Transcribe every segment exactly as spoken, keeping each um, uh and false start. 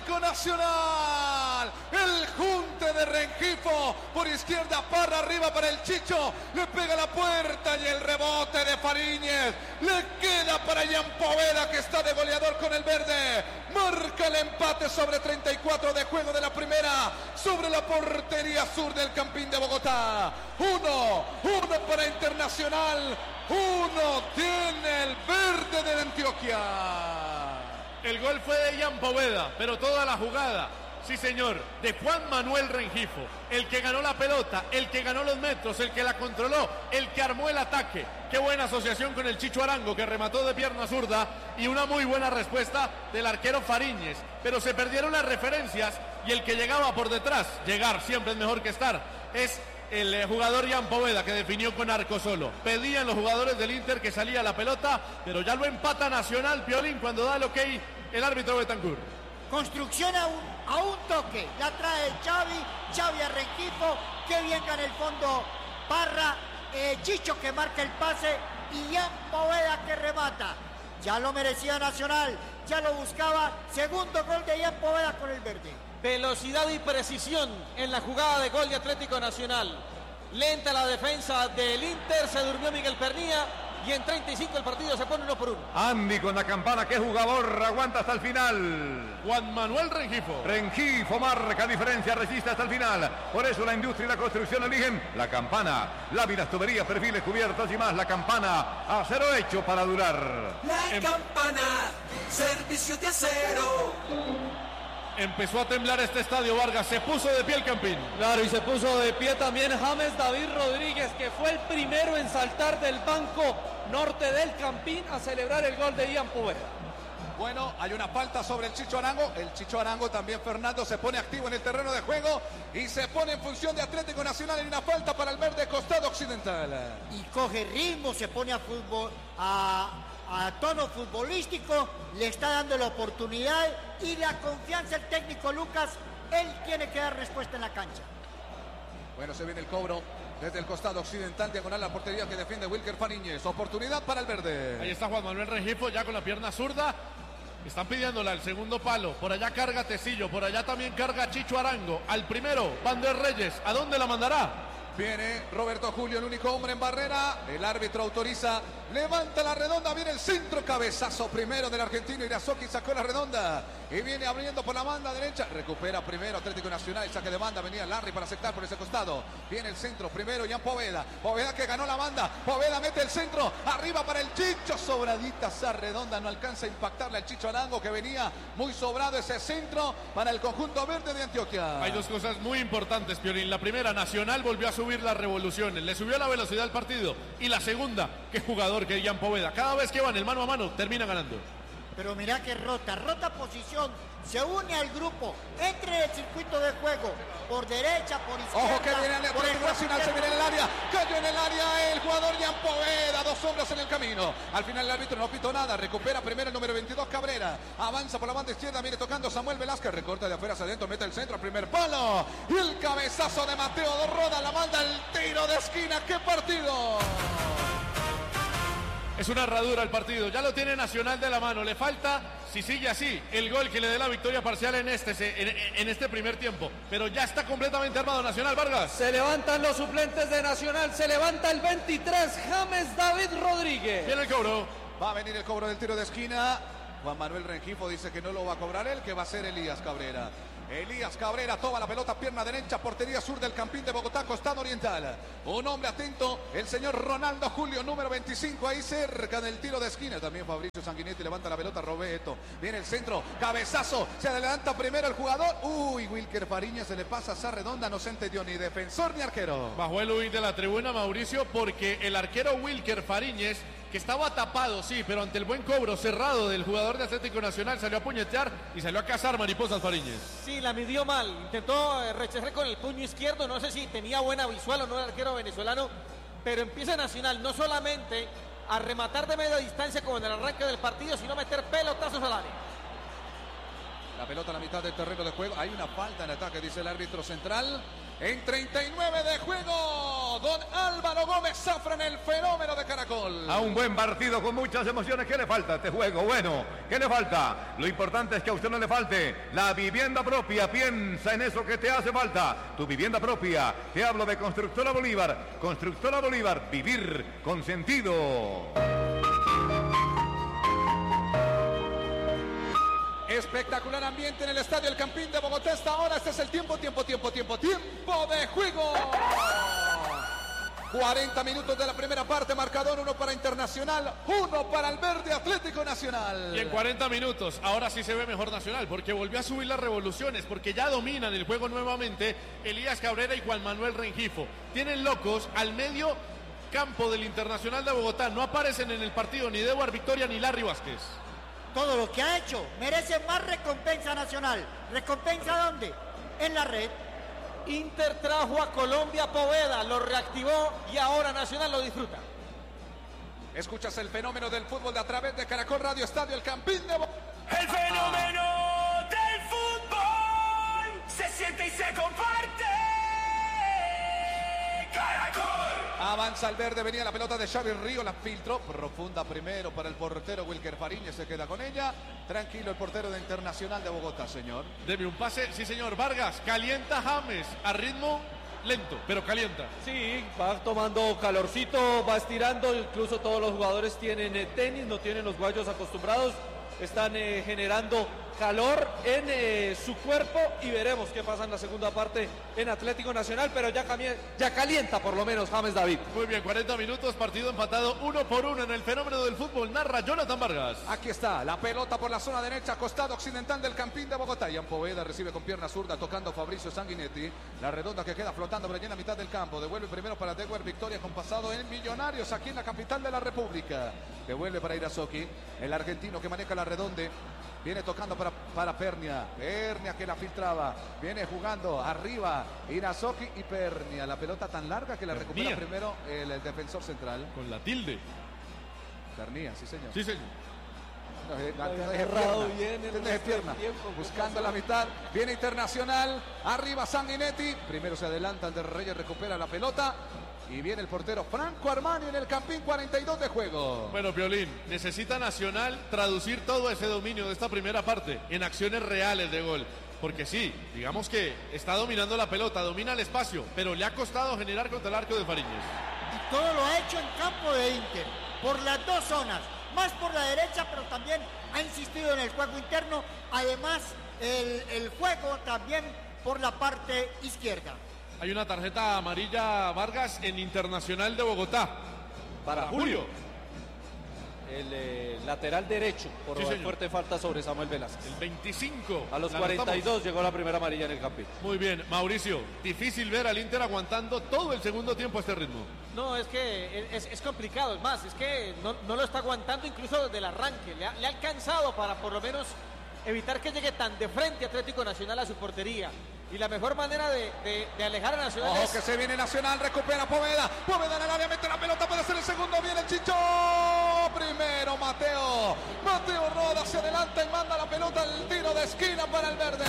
Atlético Nacional. El junte de Rengifo. Por izquierda, Parra arriba para el Chicho. Le pega la puerta y el rebote de Fariñez. Le queda para Ian Poveda, que está de goleador con el verde. Marca el empate sobre treinta y cuatro de juego de la primera. Sobre la portería sur del Campín de Bogotá. Uno, uno para Internacional. Uno tiene el verde de Antioquia. El gol fue de Ian Poveda, pero toda la jugada, sí señor, de Juan Manuel Rengifo. El que ganó la pelota, el que ganó los metros, el que la controló, el que armó el ataque. Qué buena asociación con el Chicho Arango, que remató de pierna zurda, y una muy buena respuesta del arquero Fariñez. Pero se perdieron las referencias y el que llegaba por detrás, llegar siempre es mejor que estar, es el eh, jugador Ian Poveda, que definió con arco solo. Pedían los jugadores del Inter que salía la pelota, pero ya lo empata Nacional, Piolín, cuando da el ok el árbitro Betancur. Construcción a un, a un toque, la trae Xavi, Xavi a Rengifo, que bien gana el fondo Parra, eh, Chicho que marca el pase y Ian Poveda que remata. Ya lo merecía Nacional, ya lo buscaba, segundo gol de Ian Poveda con el verde. Velocidad y precisión en la jugada de gol de Atlético Nacional. Lenta la defensa del Inter, se durmió Miguel Pernía y en treinta y cinco el partido se pone uno por uno. Andy con la campana, qué jugador, aguanta hasta el final. Juan Manuel Rengifo. Rengifo marca diferencia, resiste hasta el final. Por eso la industria y la construcción eligen la campana. Láminas, tuberías, perfiles, cubiertos y más. La campana, acero hecho para durar. La Em... campana, servicio de acero. Empezó a temblar este estadio, Vargas, se puso de pie el Campín. Claro, y se puso de pie también James David Rodríguez, que fue el primero en saltar del banco norte del Campín a celebrar el gol de Ian Poveda. Bueno, hay una falta sobre el Chicho Arango. El Chicho Arango también, Fernando, se pone activo en el terreno de juego y se pone en función de Atlético Nacional. Hay una falta para el verde costado occidental. Y coge ritmo, se pone a fútbol, a... a tono futbolístico, le está dando la oportunidad y la confianza el técnico Lucas. Él tiene que dar respuesta en la cancha. Bueno, se viene el cobro desde el costado occidental, diagonal a la portería que defiende Wilker Fariñez. Oportunidad para el verde. Ahí está Juan Manuel Rengifo ya con la pierna zurda. Están pidiéndola al segundo palo. Por allá carga Tecillo, por allá también carga Chicho Arango. Al primero, Vander Reyes. ¿A dónde la mandará? Viene Roberto Julio, el único hombre en barrera. El árbitro autoriza. Levanta la redonda. Viene el centro. Cabezazo primero del argentino. Irazoki sacó la redonda. Y viene abriendo por la banda derecha. Recupera primero Atlético Nacional. El saque de banda. Venía Larry para aceptar por ese costado. Viene el centro. Primero Ian Poveda. Poveda que ganó la banda. Poveda mete el centro. Arriba para el Chicho. Sobradita esa redonda. No alcanza a impactarle al Chicho Arango, que venía muy sobrado ese centro para el conjunto verde de Antioquia. Hay dos cosas muy importantes, Piolín. La primera, Nacional volvió a subir las revoluciones. Le subió la velocidad al partido. Y la segunda, qué jugador que Ian Poveda. Cada vez que van el mano a mano, termina ganando. Pero mira que rota, rota posición, se une al grupo, entra en el circuito de juego, por derecha, por izquierda. Ojo que viene el Atlético Nacional, se viene en el área, cayó en el área el jugador Ian Poveda, dos hombres en el camino. Al final el árbitro no pitó nada, recupera primero el número veintidós Cabrera, avanza por la banda izquierda, viene tocando Samuel Velázquez, recorta de afuera hacia adentro, mete el centro, primer palo, y el cabezazo de Mateo Roda, la manda el tiro de esquina. ¡Qué partido! Es una herradura el partido, ya lo tiene Nacional de la mano, le falta, si sigue así, el gol que le dé la victoria parcial en este, en, en este primer tiempo, pero ya está completamente armado Nacional. Vargas. Se levantan los suplentes de Nacional, se levanta el veintitrés, James David Rodríguez. Viene el cobro. Va a venir el cobro del tiro de esquina. Juan Manuel Rengifo dice que no lo va a cobrar él, que va a ser Elías Cabrera. Elías Cabrera toma la pelota, pierna derecha, portería sur del Campín de Bogotá, costado oriental. Un hombre atento, el señor Ronaldo Julio, número veinticinco, ahí cerca del tiro de esquina. También Fabricio Sanguinetti levanta la pelota, Roberto. Viene el centro, cabezazo, se adelanta primero el jugador. Uy, Wilker Fariñez se le pasa a esa redonda, no se entendió ni defensor ni arquero. Bajó el huir de la tribuna, Mauricio, porque el arquero Wilker Fariñez, que estaba tapado, sí, pero ante el buen cobro cerrado del jugador de Atlético Nacional, salió a puñetear y salió a cazar mariposas Fariñez. Sí, la midió mal, intentó eh, rechazar con el puño izquierdo, no sé si tenía buena visual o no el arquero venezolano, pero empieza Nacional no solamente a rematar de media distancia como en el arranque del partido, sino a meter pelotazos al área. La pelota a la mitad del terreno de juego. Hay una falta en ataque, dice el árbitro central. En treinta y nueve de juego, don Álvaro Gómez Zafra en el fenómeno de Caracol. A un buen partido con muchas emociones. ¿Qué le falta a este juego? Bueno, ¿qué le falta? Lo importante es que a usted no le falte la vivienda propia. Piensa en eso que te hace falta. Tu vivienda propia. Te hablo de Constructora Bolívar. Constructora Bolívar. Vivir con sentido. Espectacular ambiente en el Estadio El Campín de Bogotá. Esta hora, este es el tiempo, tiempo, tiempo, tiempo, tiempo de juego. cuarenta minutos de la primera parte, marcador uno para Internacional, uno para el Verde Atlético Nacional. Y en cuarenta minutos, ahora sí se ve mejor Nacional, porque volvió a subir las revoluciones, porque ya dominan el juego nuevamente Elías Cabrera y Juan Manuel Rengifo. Tienen locos al medio campo del Internacional de Bogotá. No aparecen en el partido ni Dewar Victoria ni Larry Vázquez. Todo lo que ha hecho merece más recompensa Nacional. ¿Recompensa dónde? En la red. Inter trajo a Colombia Poveda, lo reactivó y ahora Nacional lo disfruta. Escuchas el fenómeno del fútbol a través de Caracol Radio Estadio El Campín de Bogotá. El fenómeno del fútbol se siente y se comparte. Caracol. Avanza el verde, venía la pelota de Xavi Río, la filtró, profunda primero para el portero Wilker Fariñez, se queda con ella. Tranquilo el portero de Internacional de Bogotá, señor. Deme un pase, sí señor. Vargas, calienta James, a ritmo lento, pero calienta. Sí, va tomando calorcito, va estirando, incluso todos los jugadores tienen eh, tenis, no tienen los guayos acostumbrados, están eh, generando calor en eh, su cuerpo y veremos qué pasa en la segunda parte en Atlético Nacional, pero ya, ya calienta por lo menos James David. Muy bien, cuarenta minutos, partido empatado uno por uno en el fenómeno del fútbol, narra Jonathan Vargas. Aquí está, la pelota por la zona derecha, costado occidental del Campín de Bogotá. Ian Poveda recibe con pierna zurda, tocando Fabricio Sanguinetti. La redonda que queda flotando por allí en la mitad del campo. Devuelve primero para Dewar Victoria, con pasado en Millonarios, aquí en la capital de la República. Devuelve para Irazoki, el argentino que maneja la redonde. Viene tocando para, para Pernia. Pernia que la filtraba. Viene jugando arriba Irazoki y Pernia. La pelota tan larga que la Pernia. recupera primero el, el defensor central. Con la tilde. Pernia, sí señor. Sí señor. No, eh, Lo había deje agarrado pierna, bien el deje resto pierna. del tiempo, Buscando la mitad. Viene Internacional. Arriba Sanguinetti. Primero se adelanta Ander Reyes, recupera la pelota. Y viene el portero Franco Armani en el Campín, cuarenta y dos de juego. Bueno, Piolín, necesita Nacional traducir todo ese dominio de esta primera parte en acciones reales de gol. Porque sí, digamos que está dominando la pelota, domina el espacio, pero le ha costado generar contra el arco de Fariñez. Y todo lo ha hecho en campo de Inter, por las dos zonas, más por la derecha, pero también ha insistido en el juego interno, además el, el juego también por la parte izquierda. Hay una tarjeta amarilla, Vargas, en Internacional de Bogotá. Para, Para Julio. Julio. El eh, lateral derecho por Sí, la señor. fuerte falta sobre Samuel Velázquez. El veinticinco. A los La cuarenta y dos anotamos. llegó la primera amarilla en el Campín. Muy bien, Mauricio, difícil ver al Inter aguantando todo el segundo tiempo a este ritmo. No, es que es, es complicado, es más, es que no, no lo está aguantando incluso desde el arranque. Le ha, le ha alcanzado para por lo menos evitar que llegue tan de frente Atlético Nacional a su portería. Y la mejor manera de, de, de alejar a Nacional Ojo es... que se viene Nacional, recupera Poveda. Poveda en el área, mete la pelota, puede ser el segundo. Viene el Chicho. Primero Mateo. Mateo roda hacia adelante y manda la pelota al tiro de esquina para el verde.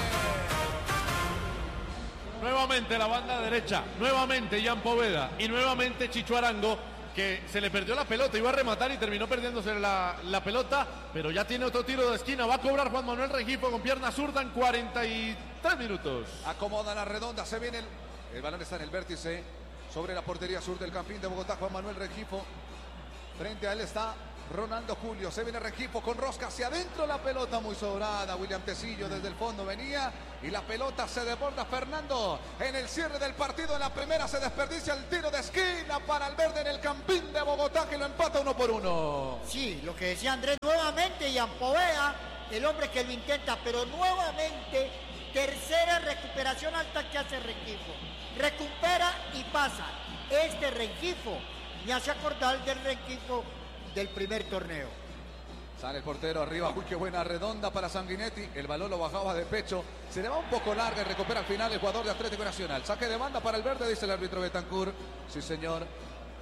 Nuevamente la banda derecha, nuevamente Ian Poveda y nuevamente Chicho Arango, que se le perdió la pelota, iba a rematar y terminó perdiéndose la, la pelota, pero ya tiene otro tiro de esquina, va a cobrar Juan Manuel Rengifo con pierna zurda en cuarenta y tres minutos. Acomoda la redonda, se viene el, el balón está en el vértice sobre la portería sur del Campín de Bogotá. Juan Manuel Rengifo, frente a él está Ronaldo Julio, se viene Rengifo con rosca hacia adentro, la pelota muy sobrada. William Tecillo desde el fondo venía y la pelota se desborda. Fernando en el cierre del partido, en la primera se desperdicia el tiro de esquina para el verde en el Campín de Bogotá, que lo empata uno por uno. Sí, lo que decía Andrés, nuevamente Ian Poveda, el hombre que lo intenta, pero nuevamente tercera recuperación alta que hace Rengifo. Recupera y pasa. Este Rengifo me hace acordar del Rengifo del primer torneo. Sale el portero arriba, uy, qué buena redonda para Sanguinetti, el balón lo bajaba de pecho, se le va un poco larga y recupera al final el jugador de Atlético Nacional. Saque de banda para el verde, dice el árbitro Betancourt. Sí señor,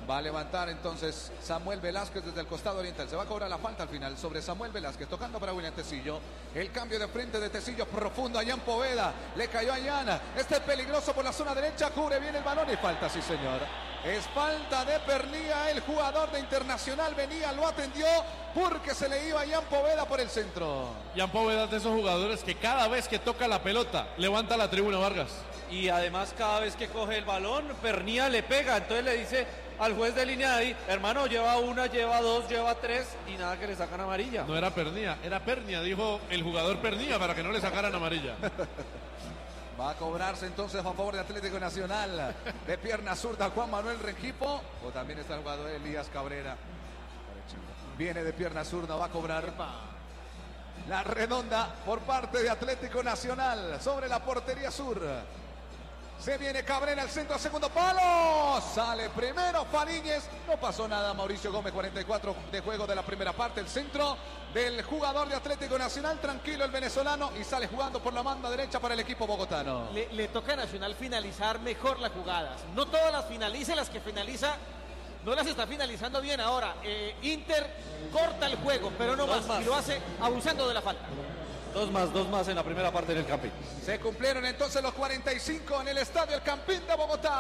Va a levantar entonces Samuel Velázquez desde el costado oriental. Se va a cobrar la falta al final sobre Samuel Velázquez, tocando para William Tecillo. El cambio de frente de Tecillo profundo a Jan Poveda. Le cayó a Jan. Este es peligroso por la zona derecha. Cubre bien el balón y falta, sí señor. Es falta de Pernía. El jugador de Internacional venía, lo atendió porque se le iba a Jan Poveda por el centro. Jan Poveda es de esos jugadores que cada vez que toca la pelota levanta la tribuna, Vargas. Y además cada vez que coge el balón, Pernía le pega, entonces le dice al juez de línea de ahí, hermano, lleva una, lleva dos, lleva tres y nada que le sacan amarilla. No era Pernía, era Pernia, dijo el jugador Pernía para que no le sacaran amarilla. Va a cobrarse entonces a favor de Atlético Nacional. De pierna zurda Juan Manuel Rengifo. O también está el jugador Elías Cabrera. Viene de pierna zurda, va a cobrar la redonda por parte de Atlético Nacional sobre la portería sur. Se viene Cabrera al centro, segundo palo. Sale primero Fariñez. No pasó nada. Mauricio Gómez, cuarenta y cuatro de juego de la primera parte. El centro del jugador de Atlético Nacional. Tranquilo el venezolano. Y sale jugando por la banda derecha para el equipo bogotano. Le, le toca a Nacional finalizar mejor las jugadas. No todas las finaliza, las que finaliza no las está finalizando bien ahora. Eh, Inter corta el juego, pero no más, más. Y lo hace abusando de la falta. Dos más, dos más en la primera parte del Campín. Se cumplieron entonces los cuarenta y cinco en el estadio El Campín de Bogotá.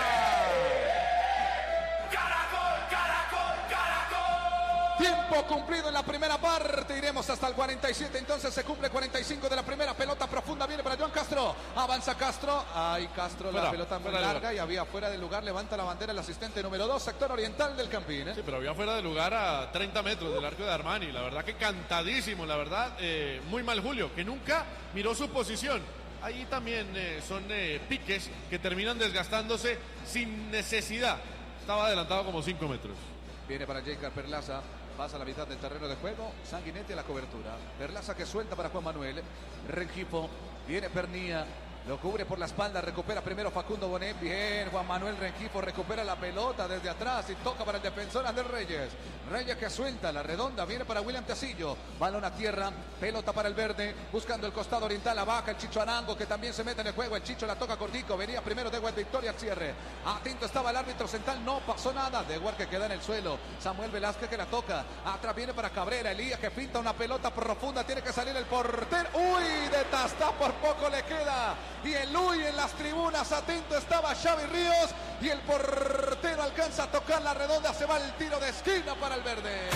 Caracol, caracol, caracol. Tiempo cumplido en la primera parte. Iremos hasta el cuarenta y siete. Entonces se cumple cuarenta y cinco de la primera. Pelota profunda viene para Joan Castro. Avanza Castro. Ay, Castro, fuera, la pelota muy larga y había fuera del lugar. Levanta la bandera el asistente número dos, sector oriental del Campín. ¿eh? Sí, pero había fuera de lugar a treinta metros del arco de Armani. La verdad que cantadísimo, la verdad. Eh, muy mal Julio, que nunca miró su posición. Ahí también eh, son eh, piques que terminan desgastándose sin necesidad. Estaba adelantado como cinco metros. Viene para Jacob Perlaza. Pasa a la mitad del terreno de juego. Sanguinetti a la cobertura. Perlaza que suelta para Juan Manuel. Rengifo. Viene Pernía. Lo cubre por la espalda. Recupera primero Facundo Bonet. Bien. Juan Manuel Rengifo recupera la pelota desde atrás y toca para el defensor Andrés Reyes. Reyes que suelta. La redonda viene para William Tecillo. Balón a tierra. Pelota para el verde. Buscando el costado oriental. La baja el Chicho Arango que también se mete en el juego. El Chicho la toca cortico. Venía primero Dewar Victoria al cierre. Atento estaba el árbitro central. No pasó nada. Dewar que queda en el suelo. Samuel Velázquez que la toca. Atrás viene para Cabrera. Elías que pinta una pelota profunda. Tiene que salir el portero. Uy, de Tastá por poco le queda. Y el Uy en las tribunas, atento estaba Xavi Ríos y el portero alcanza a tocar la redonda, se va el tiro de esquina para el verde.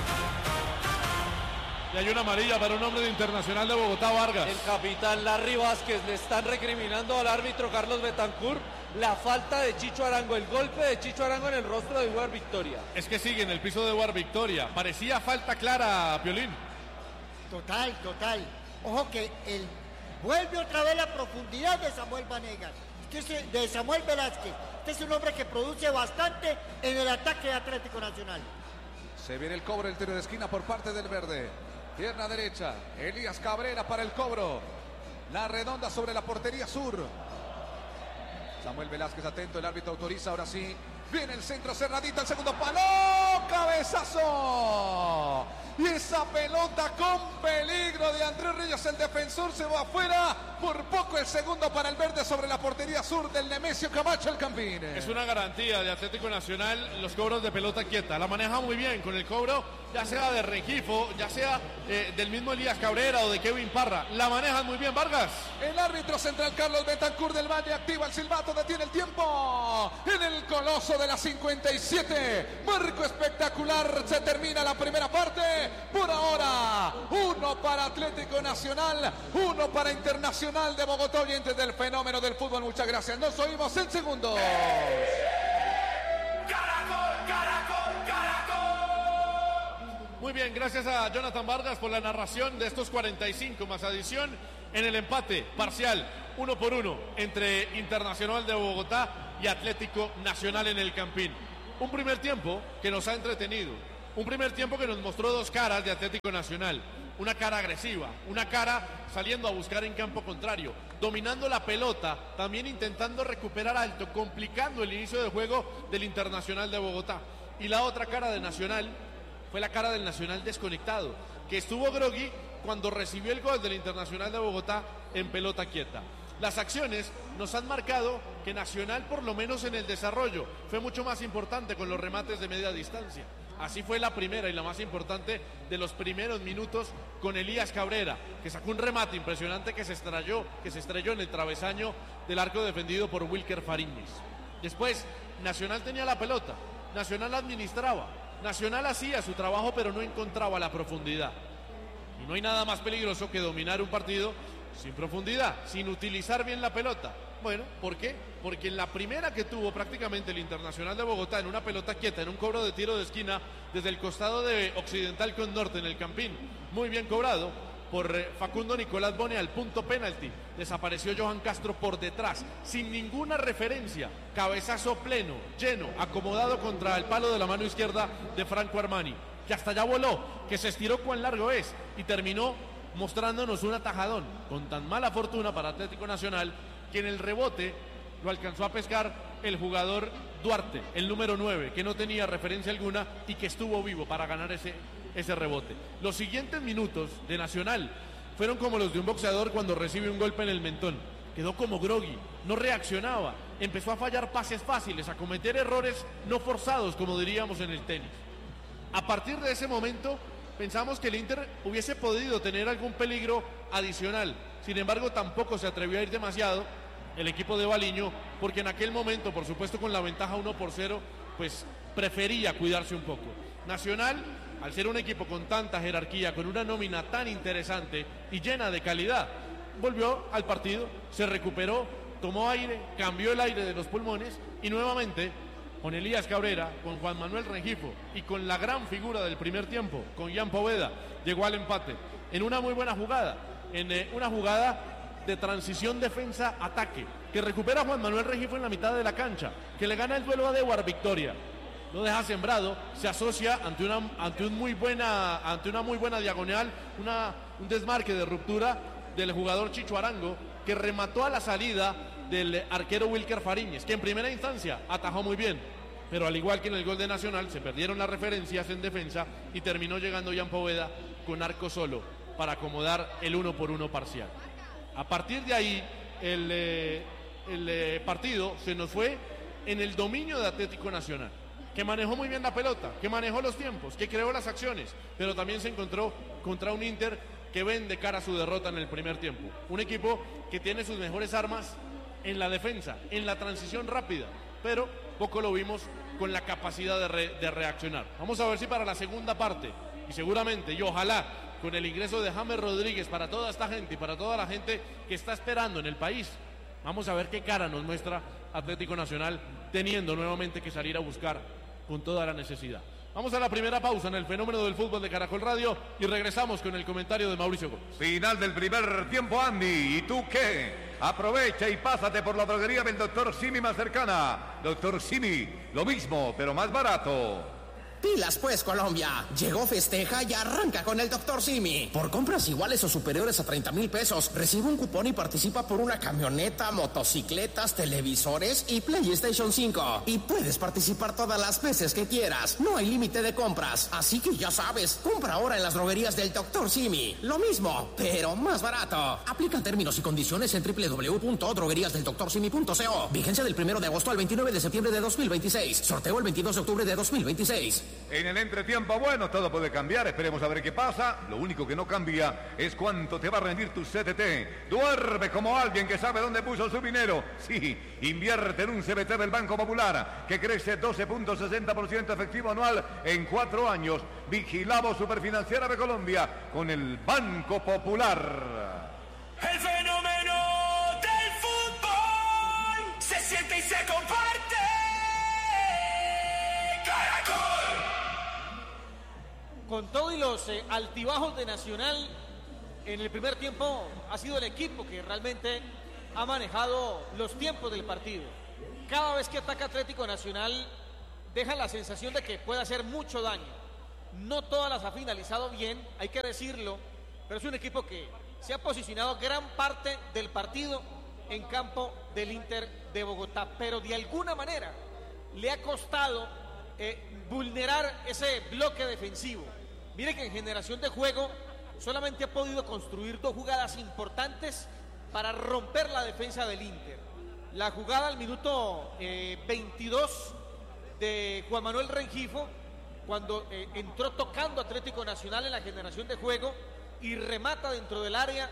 Y hay una amarilla para un hombre de Internacional de Bogotá, Vargas. El capitán Larry Vázquez, le están recriminando al árbitro Carlos Betancourt la falta de Chicho Arango, el golpe de Chicho Arango en el rostro de Eduard Victoria. Es que sigue en el piso de Eduard Victoria, parecía falta clara, Piolín. Total, total. Ojo que el vuelve otra vez la profundidad de Samuel Vanegas, este es de Samuel Velázquez. Este es un hombre que produce bastante en el ataque de Atlético Nacional. Se viene el cobro, el tiro de esquina por parte del verde. Pierna derecha, Elías Cabrera para el cobro. La redonda sobre la portería sur. Samuel Velázquez atento, el árbitro autoriza, ahora sí. Viene el centro cerradito, el segundo palo, cabezazo. Y esa pelota con peligro de Andrés Reyes, el defensor se va afuera. Por poco el segundo para el verde sobre la portería sur del Nemesio Camacho, el Campín. Es una garantía de Atlético Nacional los cobros de pelota quieta. La maneja muy bien con el cobro, ya sea de Rengifo, ya sea eh, del mismo Elías Cabrera o de Kevin Parra. La manejan muy bien, Vargas. El árbitro central Carlos Betancourt del Valle activa el silbato, detiene el tiempo. En el coloso de la cincuenta y siete. Marco espectacular, se termina la primera parte. Por ahora, uno para Atlético Nacional, uno para Internacional de Bogotá, oyentes del fenómeno del fútbol. Muchas gracias. Nos oímos en segundos. Caracol, caracol, caracol. Muy bien, gracias a Jonathan Vargas por la narración de estos cuarenta y cinco más adición en el empate parcial, uno por uno, entre Internacional de Bogotá y Atlético Nacional en el Campín. Un primer tiempo que nos ha entretenido. Un primer tiempo que nos mostró dos caras de Atlético Nacional. Una cara agresiva, una cara saliendo a buscar en campo contrario, dominando la pelota, también intentando recuperar alto, complicando el inicio de juego del Internacional de Bogotá. Y la otra cara de Nacional fue la cara del Nacional desconectado, que estuvo groggy cuando recibió el gol del Internacional de Bogotá en pelota quieta. Las acciones nos han marcado que Nacional, por lo menos en el desarrollo, fue mucho más importante con los remates de media distancia. Así fue la primera y la más importante de los primeros minutos con Elías Cabrera, que sacó un remate impresionante que se estrelló, que se estrelló en el travesaño del arco defendido por Wilker Fariñez. Después, Nacional tenía la pelota, Nacional administraba, Nacional hacía su trabajo pero no encontraba la profundidad. Y no hay nada más peligroso que dominar un partido sin profundidad, sin utilizar bien la pelota. Bueno, ¿por qué? Porque en la primera que tuvo prácticamente el Internacional de Bogotá, en una pelota quieta, en un cobro de tiro de esquina, desde el costado de Occidental con Norte en el Campín, muy bien cobrado por Facundo Nicolás Bone al punto penalti, desapareció Johan Castro por detrás, sin ninguna referencia, cabezazo pleno, lleno, acomodado contra el palo de la mano izquierda de Franco Armani, que hasta allá voló, que se estiró cuán largo es y terminó mostrándonos un atajadón, con tan mala fortuna para Atlético Nacional, que en el rebote lo alcanzó a pescar el jugador Duarte, el número nueve, que no tenía referencia alguna y que estuvo vivo para ganar ese, ese rebote. Los siguientes minutos de Nacional fueron como los de un boxeador cuando recibe un golpe en el mentón. Quedó como groggy, no reaccionaba, empezó a fallar pases fáciles, a cometer errores no forzados, como diríamos en el tenis. A partir de ese momento pensamos que el Inter hubiese podido tener algún peligro adicional. Sin embargo, tampoco se atrevió a ir demasiado el equipo de Baliño, porque en aquel momento, por supuesto con la ventaja uno por cero, pues prefería cuidarse un poco. Nacional, al ser un equipo con tanta jerarquía, con una nómina tan interesante y llena de calidad, volvió al partido, se recuperó, tomó aire, cambió el aire de los pulmones y nuevamente, con Elías Cabrera, con Juan Manuel Rengifo y con la gran figura del primer tiempo, con Ian Poveda, llegó al empate en una muy buena jugada, en eh, una jugada de transición defensa-ataque, que recupera a Juan Manuel Rengifo en la mitad de la cancha, que le gana el duelo a Dewar Victoria, lo deja sembrado, se asocia ante una, ante un muy buena, ante una muy buena diagonal, una, un desmarque de ruptura del jugador Chicho Arango, que remató a la salida del arquero Wilker Fariñez, que en primera instancia atajó muy bien, pero al igual que en el gol de Nacional, se perdieron las referencias en defensa y terminó llegando Ian Poveda con arco solo para acomodar el uno por uno parcial. A partir de ahí, el, eh, el eh, partido se nos fue en el dominio de Atlético Nacional, que manejó muy bien la pelota, que manejó los tiempos, que creó las acciones, pero también se encontró contra un Inter que ven de cara a su derrota en el primer tiempo. Un equipo que tiene sus mejores armas en la defensa, en la transición rápida, pero poco lo vimos con la capacidad de, re, de reaccionar. Vamos a ver si para la segunda parte, y seguramente, y ojalá, con el ingreso de James Rodríguez para toda esta gente y para toda la gente que está esperando en el país, vamos a ver qué cara nos muestra Atlético Nacional, teniendo nuevamente que salir a buscar con toda la necesidad. Vamos a la primera pausa en el fenómeno del fútbol de Caracol Radio y regresamos con el comentario de Mauricio Gómez. Final del primer tiempo, Andy. ¿Y tú qué? Aprovecha y pásate por la droguería del doctor Simi más cercana. doctor Simi, lo mismo, pero más barato. Pilas pues, Colombia. Llegó Festeja y arranca con el doctor Simi. Por compras iguales o superiores a treinta mil pesos, recibe un cupón y participa por una camioneta, motocicletas, televisores y PlayStation cinco. Y puedes participar todas las veces que quieras. No hay límite de compras. Así que ya sabes, compra ahora en las droguerías del doctor Simi. Lo mismo, pero más barato. Aplican términos y condiciones en doble u doble u doble u punto droguerías del doctor simi punto co. Vigencia del primero de agosto al veintinueve de septiembre de dos mil veintiséis. Sorteo el veintidós de octubre de dos mil veintiséis. En el entretiempo, bueno, todo puede cambiar, esperemos a ver qué pasa. Lo único que no cambia es cuánto te va a rendir tu C T T. Duerme como alguien que sabe dónde puso su dinero. Sí, invierte en un C B T del Banco Popular, que crece doce punto sesenta por ciento efectivo anual en cuatro años. Vigilado Superfinanciera de Colombia con el Banco Popular. El fenómeno del fútbol se siente y se comparte. Con todo y los eh, altibajos de Nacional, en el primer tiempo ha sido el equipo que realmente ha manejado los tiempos del partido. Cada vez que ataca Atlético Nacional deja la sensación de que puede hacer mucho daño. No todas las ha finalizado bien, hay que decirlo, pero es un equipo que se ha posicionado gran parte del partido en campo del Inter de Bogotá, pero de alguna manera le ha costado eh, vulnerar ese bloque defensivo. Mire que en generación de juego solamente ha podido construir dos jugadas importantes para romper la defensa del Inter. La jugada al minuto eh, veintidós de Juan Manuel Rengifo, cuando eh, entró tocando Atlético Nacional en la generación de juego y remata dentro del área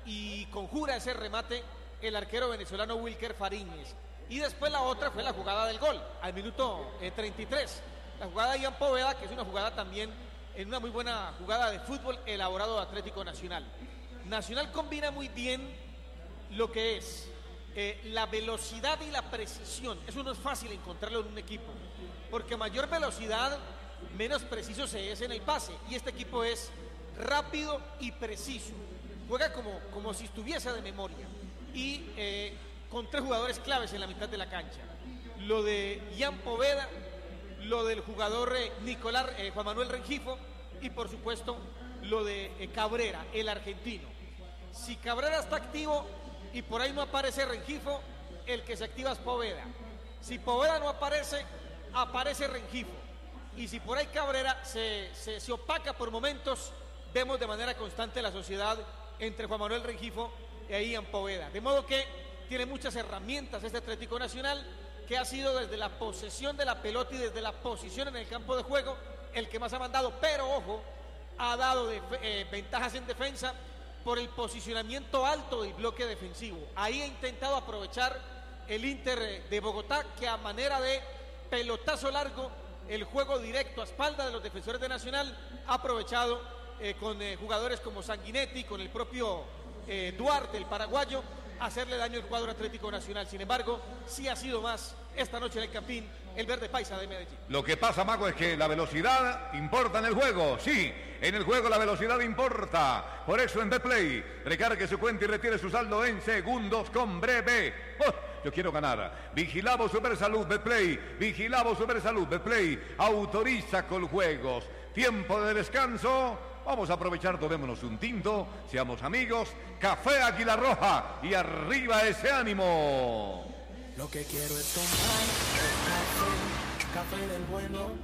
y conjura ese remate el arquero venezolano Wilker Fariñez. Y después la otra fue la jugada del gol, al minuto eh, treinta y tres. La jugada de Ian Poveda, que es una jugada también, en una muy buena jugada de fútbol elaborado de Atlético Nacional. Nacional combina muy bien lo que es eh, la velocidad y la precisión. Eso no es fácil encontrarlo en un equipo, porque mayor velocidad, menos preciso se es en el pase. Y este equipo es rápido y preciso. Juega como, como si estuviese de memoria. Y eh, con tres jugadores claves en la mitad de la cancha. Lo de Ian Poveda, lo del jugador eh, Nicolás eh, Juan Manuel Rengifo y por supuesto lo de eh, Cabrera, el argentino. Si Cabrera está activo y por ahí no aparece Rengifo, el que se activa es Poveda. Si Poveda no aparece, aparece Rengifo. Y si por ahí Cabrera se, se, se opaca por momentos, vemos de manera constante la sociedad entre Juan Manuel Rengifo e Ian Poveda. De modo que tiene muchas herramientas este Atlético Nacional, que ha sido desde la posesión de la pelota y desde la posición en el campo de juego el que más ha mandado, pero ojo, ha dado de, eh, ventajas en defensa por el posicionamiento alto del bloque defensivo. Ahí ha intentado aprovechar el Inter de Bogotá, que a manera de pelotazo largo, el juego directo a espalda de los defensores de Nacional, ha aprovechado eh, con eh, jugadores como Sanguinetti, con el propio eh, Duarte, el paraguayo, hacerle daño al cuadro Atlético Nacional. Sin embargo, sí ha sido más esta noche en el Campín el verde paisa de Medellín. Lo que pasa, Mago, es que la velocidad importa en el juego. Sí, en el juego la velocidad importa. Por eso en Betplay, recargue su cuenta y retire su saldo en segundos con breve. Oh, yo quiero ganar. Vigilamos Supersalud Betplay. Vigilamos Supersalud Betplay. Autoriza con juegos. Tiempo de descanso. Vamos a aprovechar, tomémonos un tinto, seamos amigos. Café Águila Roja y arriba ese ánimo. Lo que quiero es tomar café, café del bueno,